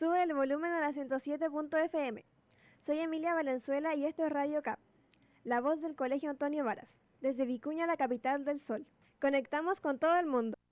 Sube el volumen a la 107.fm. Soy Emilia Valenzuela y esto es Radio CAP, la voz del Colegio Antonio Varas, desde Vicuña, la capital del sol. Conectamos con todo el mundo.